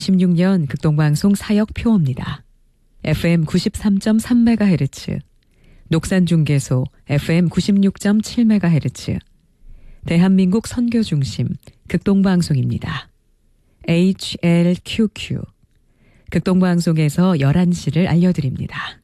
16년 극동방송 사역표입니다. FM 93.3MHz, 녹산중개소 FM 96.7MHz, 대한민국 선교중심 극동방송입니다. HLQQ, 극동방송에서 11시를 알려드립니다.